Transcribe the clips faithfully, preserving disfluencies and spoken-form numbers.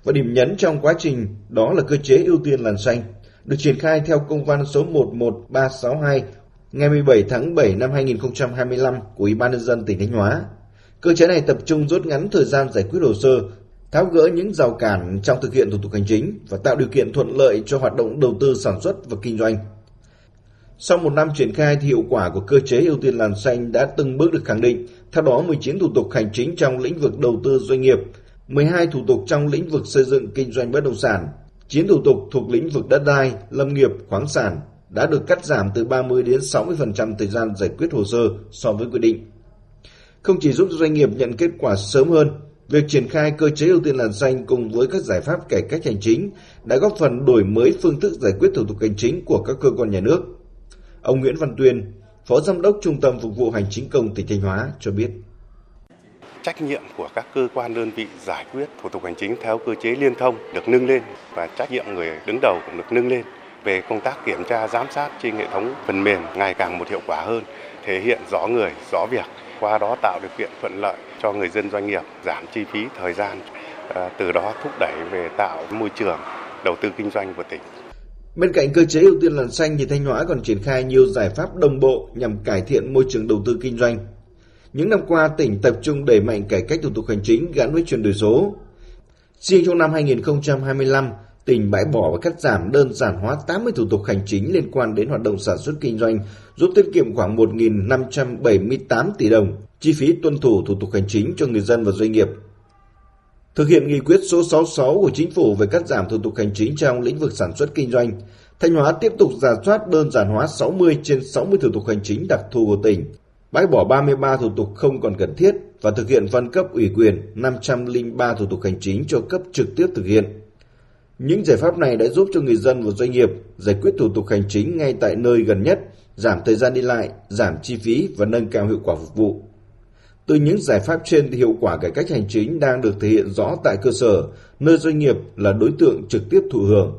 Và điểm nhấn trong quá trình đó là cơ chế ưu tiên làn xanh, được triển khai theo công văn số một một ba sáu hai ngày mười bảy tháng bảy năm hai nghìn không trăm hai mươi lăm của Ủy ban nhân dân tỉnh Thanh Hóa. Cơ chế này tập trung rút ngắn thời gian giải quyết hồ sơ, tháo gỡ những rào cản trong thực hiện thủ tục hành chính và tạo điều kiện thuận lợi cho hoạt động đầu tư sản xuất và kinh doanh. Sau một năm triển khai thì hiệu quả của cơ chế ưu tiên làn xanh đã từng bước được khẳng định. Theo đó, mười chín thủ tục hành chính trong lĩnh vực đầu tư doanh nghiệp, mười hai thủ tục trong lĩnh vực xây dựng kinh doanh bất động sản, chín thủ tục thuộc lĩnh vực đất đai, lâm nghiệp, khoáng sản đã được cắt giảm từ ba mươi đến sáu mươi phần trăm thời gian giải quyết hồ sơ so với quy định. Không chỉ giúp doanh nghiệp nhận kết quả sớm hơn, việc triển khai cơ chế ưu tiên làn xanh cùng với các giải pháp cải cách hành chính đã góp phần đổi mới phương thức giải quyết thủ tục hành chính của các cơ quan nhà nước. Ông Nguyễn Văn Tuyên, Phó Giám đốc Trung tâm Phục vụ Hành chính công tỉnh Thanh Hóa cho biết. Trách nhiệm của các cơ quan đơn vị giải quyết thủ tục hành chính theo cơ chế liên thông được nâng lên và trách nhiệm người đứng đầu cũng được nâng lên. Về công tác kiểm tra giám sát trên hệ thống phần mềm ngày càng một hiệu quả hơn, thể hiện rõ người, rõ việc, qua đó tạo điều kiện thuận lợi cho người dân doanh nghiệp, giảm chi phí thời gian, từ đó thúc đẩy về tạo môi trường đầu tư kinh doanh của tỉnh. Bên cạnh cơ chế ưu tiên làn xanh thì Thanh Hóa còn triển khai nhiều giải pháp đồng bộ nhằm cải thiện môi trường đầu tư kinh doanh. Những năm qua, tỉnh tập trung đẩy mạnh cải cách thủ tục hành chính gắn với chuyển đổi số. Riêng trong năm hai nghìn không trăm hai mươi lăm, tỉnh bãi bỏ và cắt giảm đơn giản hóa tám mươi thủ tục hành chính liên quan đến hoạt động sản xuất kinh doanh, giúp tiết kiệm khoảng một nghìn năm trăm bảy mươi tám tỷ đồng chi phí tuân thủ thủ tục hành chính cho người dân và doanh nghiệp. Thực hiện nghị quyết số sáu mươi sáu của Chính phủ về cắt giảm thủ tục hành chính trong lĩnh vực sản xuất kinh doanh, Thanh Hóa tiếp tục rà soát đơn giản hóa sáu mươi trên sáu mươi thủ tục hành chính đặc thù của tỉnh, bãi bỏ ba mươi ba thủ tục không còn cần thiết và thực hiện phân cấp ủy quyền năm trăm lẻ ba thủ tục hành chính cho cấp trực tiếp thực hiện. Những giải pháp này đã giúp cho người dân và doanh nghiệp giải quyết thủ tục hành chính ngay tại nơi gần nhất, giảm thời gian đi lại, giảm chi phí và nâng cao hiệu quả phục vụ. Từ những giải pháp trên thì hiệu quả cải cách hành chính đang được thể hiện rõ tại cơ sở, nơi doanh nghiệp là đối tượng trực tiếp thụ hưởng.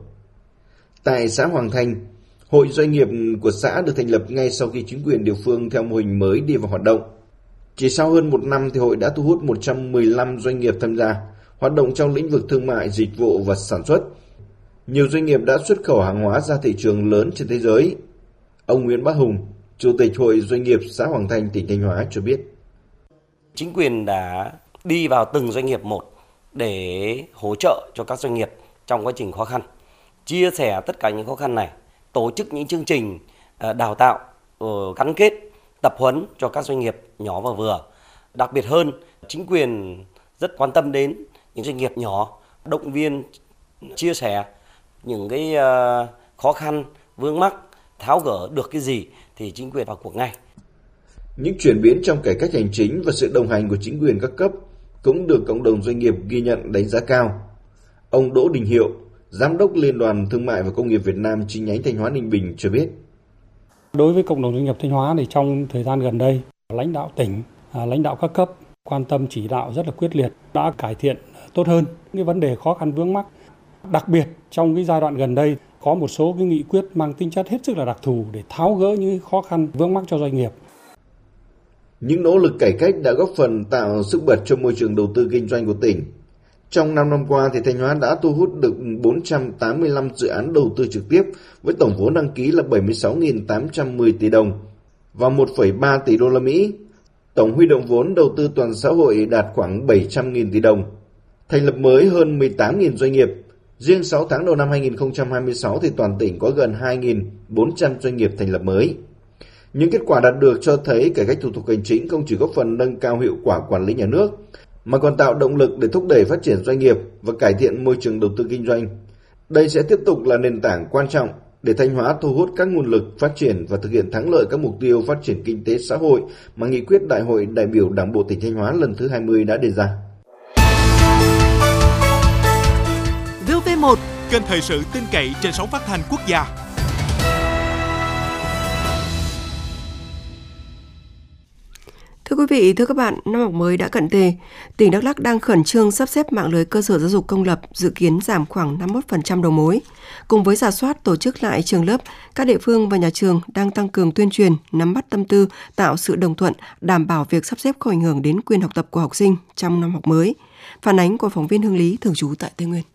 Tại xã Hoàng Thanh, Hội Doanh nghiệp của xã được thành lập ngay sau khi chính quyền địa phương theo mô hình mới đi vào hoạt động. Chỉ sau hơn một năm thì hội đã thu hút một trăm mười lăm doanh nghiệp tham gia, hoạt động trong lĩnh vực thương mại, dịch vụ và sản xuất. Nhiều doanh nghiệp đã xuất khẩu hàng hóa ra thị trường lớn trên thế giới. Ông Nguyễn Bá Hùng, Chủ tịch Hội Doanh nghiệp xã Hoàng Thanh, tỉnh Thanh Hóa cho biết. Chính quyền đã đi vào từng doanh nghiệp một để hỗ trợ cho các doanh nghiệp trong quá trình khó khăn, chia sẻ tất cả những khó khăn này, tổ chức những chương trình đào tạo, gắn kết, tập huấn cho các doanh nghiệp nhỏ và vừa. Đặc biệt hơn, chính quyền rất quan tâm đến những doanh nghiệp nhỏ, động viên, chia sẻ những cái khó khăn, vướng mắc, tháo gỡ được cái gì thì chính quyền vào cuộc ngay. Những chuyển biến trong cải cách hành chính và sự đồng hành của chính quyền các cấp cũng được cộng đồng doanh nghiệp ghi nhận đánh giá cao. Ông Đỗ Đình Hiệu, Giám đốc Liên đoàn Thương mại và Công nghiệp Việt Nam chi nhánh Thanh Hóa Ninh Bình cho biết. Đối với cộng đồng doanh nghiệp Thanh Hóa thì trong thời gian gần đây, lãnh đạo tỉnh, lãnh đạo các cấp quan tâm chỉ đạo rất là quyết liệt, đã cải thiện tốt hơn cái vấn đề khó khăn vướng mắc. Đặc biệt trong cái giai đoạn gần đây có một số cái nghị quyết mang tính chất hết sức là đặc thù để tháo gỡ những khó khăn vướng mắc cho doanh nghiệp. Những nỗ lực cải cách đã góp phần tạo sức bật cho môi trường đầu tư kinh doanh của tỉnh. Trong năm năm qua thì Thanh Hóa đã thu hút được bốn trăm tám mươi lăm dự án đầu tư trực tiếp với tổng vốn đăng ký là bảy mươi sáu nghìn tám trăm mười tỷ đồng và một phẩy ba tỷ đô la Mỹ. Tổng huy động vốn đầu tư toàn xã hội đạt khoảng bảy trăm nghìn tỷ đồng. Thành lập mới hơn mười tám nghìn doanh nghiệp. Riêng sáu tháng đầu năm hai nghìn không trăm hai mươi sáu thì toàn tỉnh có gần hai nghìn bốn trăm doanh nghiệp thành lập mới. Những kết quả đạt được cho thấy cải cách thủ tục hành chính không chỉ góp phần nâng cao hiệu quả quản lý nhà nước, mà còn tạo động lực để thúc đẩy phát triển doanh nghiệp và cải thiện môi trường đầu tư kinh doanh. Đây sẽ tiếp tục là nền tảng quan trọng để Thanh Hóa thu hút các nguồn lực phát triển và thực hiện thắng lợi các mục tiêu phát triển kinh tế xã hội mà nghị quyết Đại hội đại biểu Đảng bộ tỉnh Thanh Hóa lần thứ hai mươi đã đề ra. vê o vê một, kênh thời sự tin cậy trên sóng phát thanh quốc gia. Thưa quý vị, thưa các bạn, năm học mới đã cận kề. Tỉnh Đắk Lắk đang khẩn trương sắp xếp mạng lưới cơ sở giáo dục công lập, dự kiến giảm khoảng năm mươi mốt phần trăm đầu mối. Cùng với rà soát tổ chức lại trường lớp, các địa phương và nhà trường đang tăng cường tuyên truyền, nắm bắt tâm tư, tạo sự đồng thuận, đảm bảo việc sắp xếp không ảnh hưởng đến quyền học tập của học sinh trong năm học mới. Phản ánh của phóng viên Hương Lý thường trú tại Tây Nguyên.